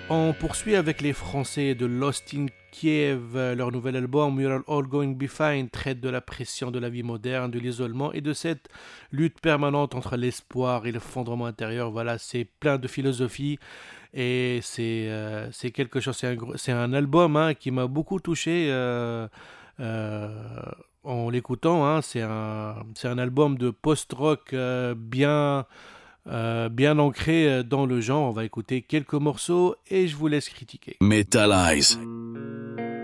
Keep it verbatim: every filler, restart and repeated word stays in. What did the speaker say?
On poursuit avec les Français de Lost in Kiev. Leur nouvel album We're All Going to Be Fine traite de la pression de la vie moderne, de l'isolement et de cette lutte permanente entre l'espoir et le fondement intérieur. Voilà, c'est plein de philosophie et c'est euh, c'est quelque chose. C'est un, gros- c'est un album hein, qui m'a beaucoup touché. euh, euh, en l'écoutant, hein. c'est un, c'est un album de post-rock euh, bien, euh, bien ancré euh, dans le genre. On va écouter quelques morceaux et je vous laisse critiquer. Metalize.